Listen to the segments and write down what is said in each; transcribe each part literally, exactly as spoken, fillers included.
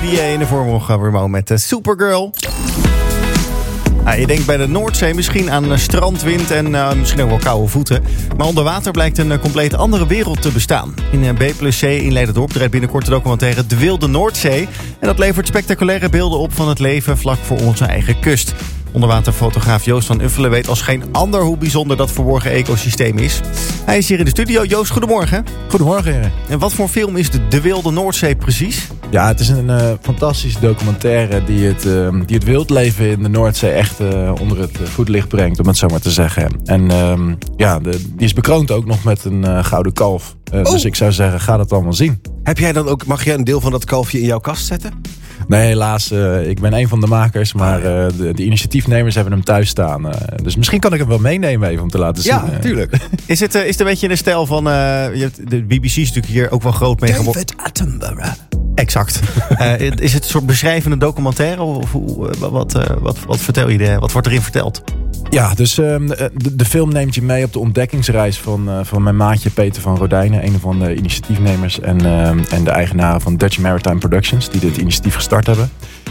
D A in de vorm van Ramon met uh, Supergirl. Ah, je denkt bij de Noordzee misschien aan uh, strandwind en uh, misschien ook wel koude voeten. Maar onder water blijkt een uh, compleet andere wereld te bestaan. In uh, B plus C in Leiderdorp draait binnenkort de documentaire De Wilde Noordzee. En dat levert spectaculaire beelden op van het leven vlak voor onze eigen kust. Onderwaterfotograaf Joost van Uffelen weet als geen ander hoe bijzonder dat verborgen ecosysteem is. Hij is hier in de studio. Joost, goedemorgen. Goedemorgen, heren. En wat voor film is de, de Wilde Noordzee precies? Ja, het is een uh, fantastische documentaire die het, uh, die het wildleven in de Noordzee echt uh, onder het uh, voetlicht brengt, om het zo maar te zeggen. En uh, ja, de, die is bekroond ook nog met een uh, gouden kalf. Uh, oh. Dus ik zou zeggen, ga dat allemaal zien. Heb jij dan ook, mag jij een deel van dat kalfje in jouw kast zetten? Nee, helaas. Uh, ik ben een van de makers, maar uh, de, de initiatiefnemers hebben hem thuis staan. Uh, dus misschien kan ik hem wel meenemen even om te laten zien. Ja, natuurlijk. Is het, uh, is het een beetje in de stijl van... Uh, je hebt, de B B C is natuurlijk hier ook wel groot mee geworden. David Attenborough. Exact. uh, is het een soort beschrijvende documentaire? Of uh, wat, uh, wat, wat vertel je er? Wat wordt erin verteld? Ja, dus um, de, de film neemt je mee op de ontdekkingsreis van, uh, van mijn maatje Peter van Rodijnen. Een van de initiatiefnemers en, uh, en de eigenaren van Dutch Maritime Productions. Die dit initiatief gestart hebben.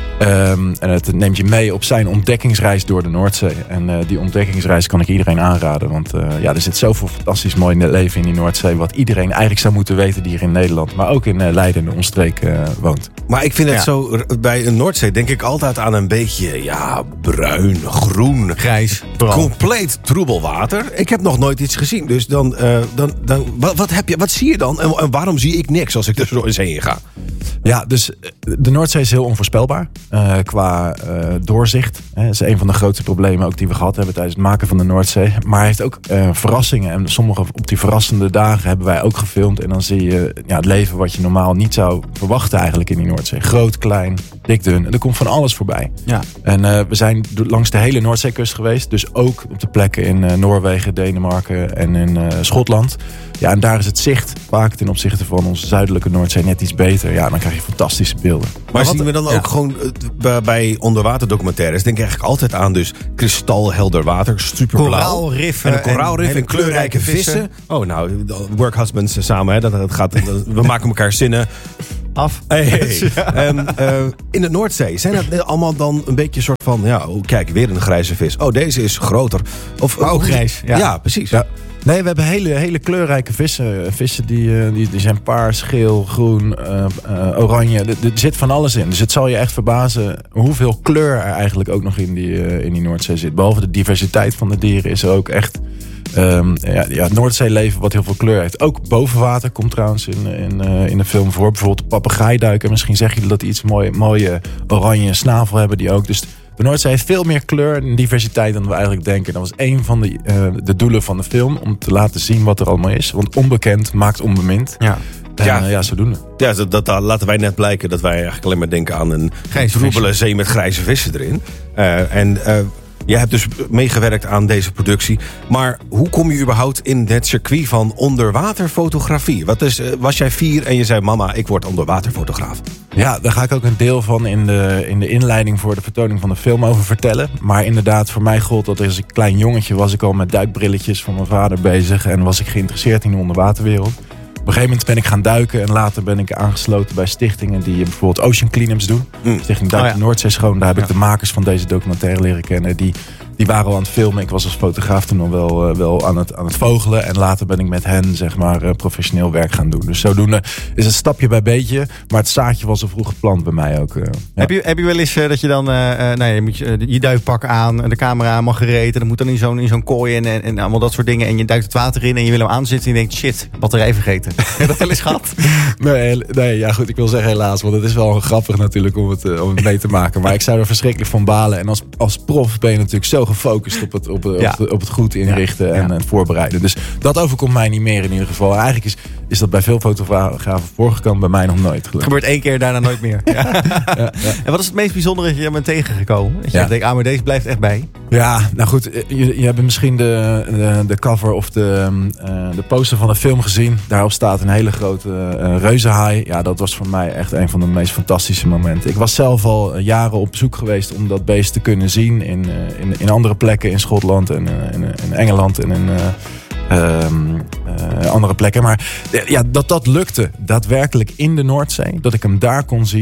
Um, en het neemt je mee op zijn ontdekkingsreis door de Noordzee. En uh, die ontdekkingsreis kan ik iedereen aanraden. Want uh, ja, er zit zoveel fantastisch mooi leven in die Noordzee. Wat iedereen eigenlijk zou moeten weten die hier in Nederland, maar ook in uh, Leiden en de omstreek uh, woont. Maar ik vind het ja. zo, bij een Noordzee denk ik altijd aan een beetje, ja, bruin, groen, grijs. Vooral. Compleet troebel water. Ik heb nog nooit iets gezien. Dus dan, uh, dan, dan wat, wat, heb je, wat zie je dan? En, en waarom zie ik niks als ik er zo eens heen ga? Ja, dus de Noordzee is heel onvoorspelbaar uh, qua uh, doorzicht. Dat is een van de grootste problemen ook die we gehad hebben tijdens het maken van de Noordzee. Maar hij heeft ook uh, verrassingen. En sommige op die verrassende dagen hebben wij ook gefilmd. En dan zie je ja, het leven wat je normaal niet zou verwachten eigenlijk in die Noordzee. Groot, klein, dik, dun. En er komt van alles voorbij. Ja. En uh, we zijn langs de hele Noordzeekust geweest. Dus ook op de plekken in uh, Noorwegen, Denemarken en in uh, Schotland. Ja, en daar is het zicht vaak ten opzichte van onze zuidelijke Noordzee net iets beter. Ja, dan krijg je fantastische beelden. Maar, maar zien we dan ook ja. gewoon uh, bij onderwaterdocumentaires, denk ik eigenlijk altijd aan dus kristalhelder water, superblauw. Koraalriffen. En een koraalrif en, en kleurrijke vissen. vissen. Oh, nou, work husbands samen, hè, dat, dat gaat, dat, we maken elkaar zinnen af. Hey, hey. Ja. Um, uh, in de Noordzee, zijn dat allemaal dan een beetje een soort van, ja, oh, kijk, weer een grijze vis. Oh, deze is groter. Of ook oh, grijs. Ja, ja precies. Ja. Nee, we hebben hele, hele kleurrijke vissen. Vissen die, die, die zijn paars, geel, groen, uh, uh, oranje. Er, er zit van alles in. Dus het zal je echt verbazen hoeveel kleur er eigenlijk ook nog in die, uh, in die Noordzee zit. Behalve de diversiteit van de dieren is er ook echt um, ja, ja, het Noordzeeleven wat heel veel kleur heeft. Ook boven water komt trouwens in, in, uh, in de film voor. Bijvoorbeeld de papegaaiduiker. Misschien zeg je dat die iets mooie, mooie oranje snavel hebben die ook. Dus de Noordzee heeft veel meer kleur en diversiteit dan we eigenlijk denken. Dat was een van de, uh, de doelen van de film. Om te laten zien wat er allemaal is. Want onbekend maakt onbemind. Ja. En, ja, uh, ja, zodoende. Ja, dat, dat, dat laten wij net blijken dat wij eigenlijk alleen maar denken aan een troebele zee met grijze vissen erin. Uh, en uh, jij hebt dus meegewerkt aan deze productie. Maar hoe kom je überhaupt in het circuit van onderwaterfotografie? Wat is, uh, was jij vier en je zei, mama, ik word onderwaterfotograaf? Ja, daar ga ik ook een deel van in de, in de inleiding voor de vertoning van de film over vertellen. Maar inderdaad, voor mij gold dat als een klein jongetje was ik al met duikbrilletjes van mijn vader bezig. En was ik geïnteresseerd in de onderwaterwereld. Op een gegeven moment ben ik gaan duiken en later ben ik aangesloten bij stichtingen die bijvoorbeeld Ocean Cleanups doen. Mm. Stichting Duik oh ja. Noordzee Schoon, daar heb ja. ik de makers van deze documentaire leren kennen. Die, die waren al aan het filmen. Ik was als fotograaf toen al wel, uh, wel aan, het, aan het vogelen. En later ben ik met hen zeg maar, uh, professioneel werk gaan doen. Dus zodoende is het stapje bij beetje. Maar het zaadje was al vroeg geplant bij mij ook. Uh, ja. heb, je, heb je wel eens uh, dat je dan uh, nou ja, je, moet je, uh, je duikpak aan, de camera helemaal gereed. En dan moet dan in zo'n, in zo'n kooi en, en, en allemaal dat soort dingen. En je duikt het water in en je wil hem aanzetten. En je denkt, shit, batterij vergeten. Heb je dat wel eens gehad? Nee, nee, ja goed, ik wil zeggen helaas. Want het is wel grappig natuurlijk om het, uh, om het mee te maken. Maar ik zou er verschrikkelijk van balen. En als, als prof ben je natuurlijk zo gefocust op het, op, ja. op, het, op het goed inrichten ja. en, ja. en voorbereiden. Dus dat overkomt mij niet meer in ieder geval. En eigenlijk is, is dat bij veel fotografen voorgekomen, bij mij nog nooit. Het gebeurt één keer, daarna nooit meer. Ja. Ja, ja. En wat is het meest bijzondere dat je bent tegengekomen? Dat je ja. denkt, ah, maar deze blijft echt bij. Ja, nou goed, je, je hebt misschien de, de, de cover of de, uh, de poster van de film gezien. Daarop staat een hele grote uh, reuzenhaai. Ja, dat was voor mij echt een van de meest fantastische momenten. Ik was zelf al jaren op zoek geweest om dat beest te kunnen zien in, uh, in, in andere plekken in Schotland en uh, in, in Engeland en in uh, um, uh, andere plekken. Maar uh, ja, dat dat lukte daadwerkelijk in de Noordzee, dat ik hem daar kon zien.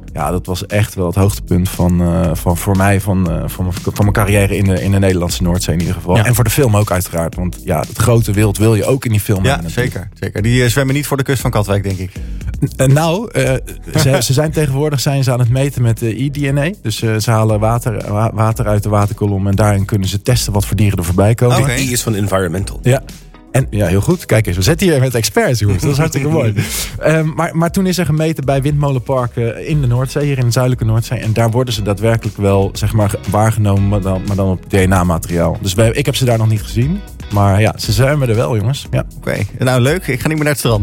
Ja, dat was echt wel het hoogtepunt van, uh, van voor mij, van, uh, van, van mijn carrière in de, in de Nederlandse Noordzee in ieder geval. Ja. En voor de film ook uiteraard, want ja, het grote wild wil je ook in die film ja, hebben. Zeker, zeker. Die uh, zwemmen niet voor de kust van Katwijk, denk ik. Uh, nou, uh, ze, ze zijn tegenwoordig zijn ze aan het meten met de e D N A. Dus uh, ze halen water, wa- water uit de waterkolom en daarin kunnen ze testen wat voor dieren er voorbij komen. Okay. E is van environmental. Ja. En ja, heel goed. Kijk eens, we zitten hier met experts, jongens. Dat is hartstikke mooi. Um, maar, maar toen is er gemeten bij Windmolenpark uh, in de Noordzee, hier in de zuidelijke Noordzee. En daar worden ze daadwerkelijk wel, zeg maar, waargenomen, maar dan, maar dan op D N A-materiaal. Dus wij, ik heb ze daar nog niet gezien. Maar ja, ze zijn er wel, jongens. Ja. Oké, okay. Nou leuk. Ik ga niet meer naar het strand.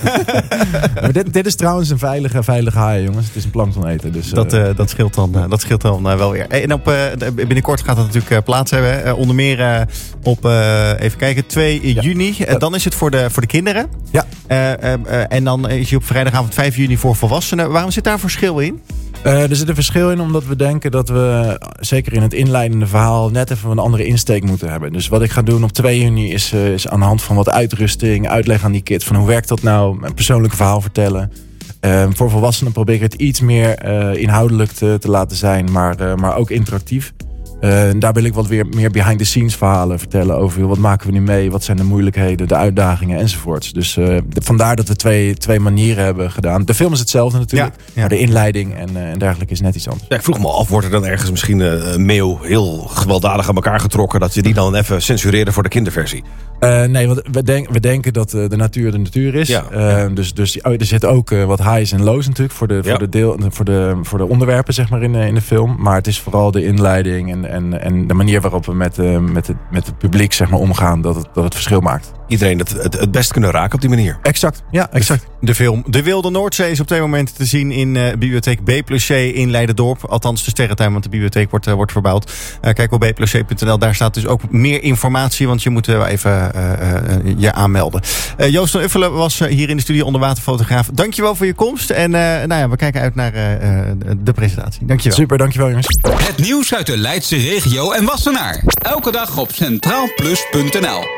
Maar dit, dit is trouwens een veilige, veilige haai, jongens. Het is een plankton eten. Dus, dat, uh, dat scheelt dan, uh, dat scheelt dan uh, wel weer. En op, uh, binnenkort gaat dat natuurlijk uh, plaats hebben. Uh, onder meer uh, op, uh, even kijken, twee juni. Ja. Uh, dan is het voor de, voor de kinderen. Ja. Uh, uh, uh, en dan is je op vrijdagavond vijf juni voor volwassenen. Waarom zit daar verschil in? Uh, er zit een verschil in omdat we denken dat we, zeker in het inleidende verhaal, net even een andere insteek moeten hebben. Dus wat ik ga doen op twee juni is, uh, is aan de hand van wat uitrusting, uitleg aan die kids van hoe werkt dat nou, een persoonlijk verhaal vertellen. Uh, voor volwassenen probeer ik het iets meer uh, inhoudelijk te, te laten zijn, maar, uh, maar ook interactief. Uh, daar wil ik wat weer meer behind the scenes verhalen vertellen over wat maken we nu mee, wat zijn de moeilijkheden, de uitdagingen enzovoorts. Dus uh, de, vandaar dat we twee, twee manieren hebben gedaan. De film is hetzelfde natuurlijk, ja, ja. maar de inleiding en, uh, en dergelijke is net iets anders. Ja, ik vroeg me af, wordt er dan ergens misschien uh, een mail heel gewelddadig aan elkaar getrokken dat je die dan even censureren voor de kinderversie? Uh, nee, want we, denk, we denken dat uh, de natuur de natuur is. Ja. Uh, dus, dus oh, er zit ook uh, wat highs en lows natuurlijk voor de, ja. voor de, deel, voor de, voor de onderwerpen zeg maar, in, de, in de film. Maar het is vooral de inleiding en, en, en de manier waarop we met, uh, met, het, met het publiek zeg maar, omgaan dat het, dat het verschil maakt. Iedereen het, het, het best kunnen raken op die manier. Exact, ja, exact. De film De Wilde Noordzee is op twee momenten te zien in uh, bibliotheek B plus C in Leiderdorp. Althans de Sterrentuin, want de bibliotheek wordt, uh, wordt verbouwd. Uh, kijk op b plus c punt n l, daar staat dus ook meer informatie, want je moet uh, even uh, uh, je aanmelden. Uh, Joost van Uffelen was uh, hier in de studio onderwaterfotograaf. Dankjewel voor je komst en uh, nou ja, we kijken uit naar uh, de presentatie. Dankjewel. Super, dankjewel jongens. Het nieuws uit de Leidse regio en Wassenaar. Elke dag op centraal plus punt n l.